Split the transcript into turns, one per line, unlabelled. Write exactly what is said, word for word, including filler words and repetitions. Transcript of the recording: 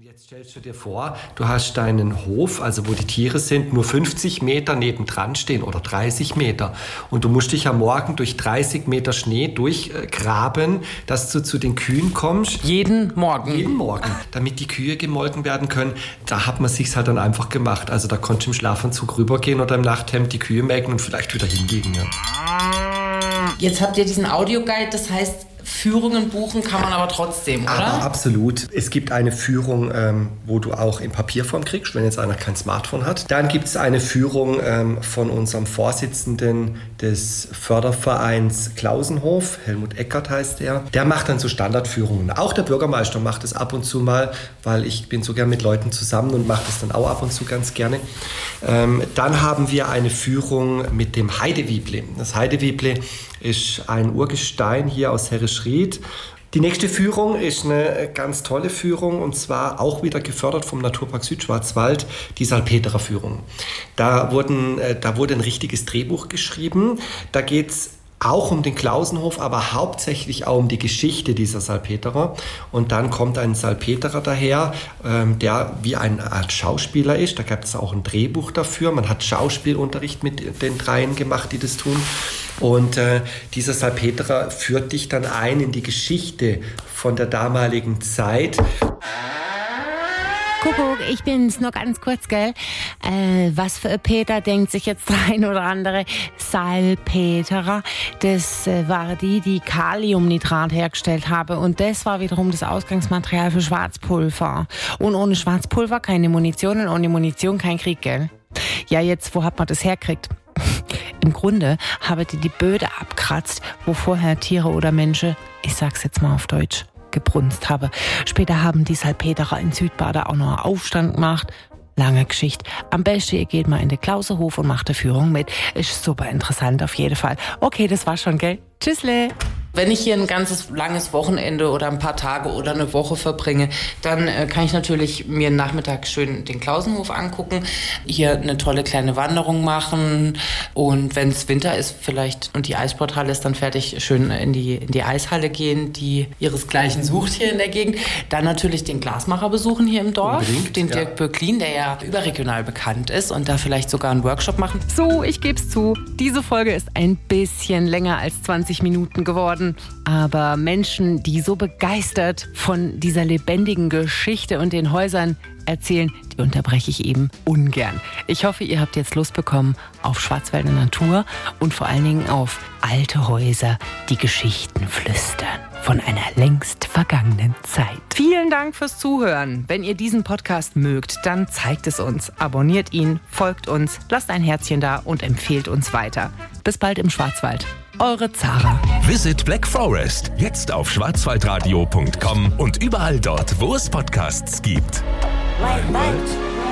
Jetzt stellst du dir vor, du hast deinen Hof, also wo die Tiere sind, nur fünfzig Meter nebendran stehen oder dreißig Meter. Und du musst dich am Morgen durch dreißig Meter Schnee durchgraben, dass du zu den Kühen kommst.
Jeden Morgen?
Jeden Morgen, damit die Kühe gemolken werden können. Da hat man sich's halt dann einfach gemacht. Also da konntest du im Schlafanzug rübergehen oder im Nachthemd die Kühe melken und vielleicht wieder hinlegen. Ja.
Jetzt habt ihr diesen Audioguide, das heißt, Führungen buchen kann man aber trotzdem, oder?
Aber absolut. Es gibt eine Führung, ähm, wo du auch in Papierform kriegst, wenn jetzt einer kein Smartphone hat. Dann gibt es eine Führung ähm, von unserem Vorsitzenden des Fördervereins Klausenhof, Helmut Eckert heißt er. Der macht dann so Standardführungen. Auch der Bürgermeister macht es ab und zu mal, weil ich bin so gern mit Leuten zusammen und mache das dann auch ab und zu ganz gerne. Ähm, dann haben wir eine Führung mit dem Heidewieble. Das Heidewieble ist ein Urgestein hier aus Herrischried. Die nächste Führung ist eine ganz tolle Führung und zwar auch wieder gefördert vom Naturpark Südschwarzwald, die Salpeterer-Führung. Da, wurden, da wurde ein richtiges Drehbuch geschrieben. Da geht es auch um den Klausenhof, aber hauptsächlich auch um die Geschichte dieser Salpeterer. Und dann kommt ein Salpeterer daher, ähm, der wie eine Art Schauspieler ist. Da gab es auch ein Drehbuch dafür. Man hat Schauspielunterricht mit den dreien gemacht, die das tun. Und äh, dieser Salpeterer führt dich dann ein in die Geschichte von der damaligen Zeit.
Kuckuck, ich bin's, nur ganz kurz, gell? Äh, was für ein Peter denkt sich jetzt der ein oder andere? Salpeterer, das äh, war die, die Kaliumnitrat hergestellt habe. Und das war wiederum das Ausgangsmaterial für Schwarzpulver. Und ohne Schwarzpulver keine Munition und ohne Munition kein Krieg, gell? Ja, jetzt, wo hat man das hergekriegt? Im Grunde habe die die Böde abkratzt, wo vorher Tiere oder Menschen, ich sag's jetzt mal auf Deutsch, gebrunst habe. Später haben die Salpeterer in Südbaden auch noch einen Aufstand gemacht. Lange Geschichte. Am besten ihr geht mal in den Klausenhof und macht eine Führung mit. Ist super interessant auf jeden Fall. Okay, das war's schon, gell? Tschüssle!
Wenn ich hier ein ganzes langes Wochenende oder ein paar Tage oder eine Woche verbringe, dann äh, kann ich natürlich mir einen Nachmittag schön den Klausenhof angucken, hier eine tolle kleine Wanderung machen und wenn es Winter ist vielleicht und die Eissporthalle ist dann fertig, schön in die, in die Eishalle gehen, die ihresgleichen sucht hier in der Gegend. Dann natürlich den Glasmacher besuchen hier im Dorf, Unbedingt, den ja. Dirk Böcklin, der ja überregional bekannt ist und da vielleicht sogar einen Workshop machen.
So, ich geb's zu, diese Folge ist ein bisschen länger als zwanzig Minuten geworden. Aber Menschen, die so begeistert von dieser lebendigen Geschichte und den Häusern erzählen, die unterbreche ich eben ungern. Ich hoffe, ihr habt jetzt Lust bekommen auf Schwarzwälder Natur und vor allen Dingen auf alte Häuser, die Geschichten flüstern von einer längst vergangenen Zeit. Vielen Dank fürs Zuhören. Wenn ihr diesen Podcast mögt, dann zeigt es uns. Abonniert ihn, folgt uns, lasst ein Herzchen da und empfehlt uns weiter. Bis bald im Schwarzwald. Eure Zara.
Visit Black Forest. Jetzt auf schwarzwaldradio punkt com und überall dort, wo es Podcasts gibt.
Wald, Wald.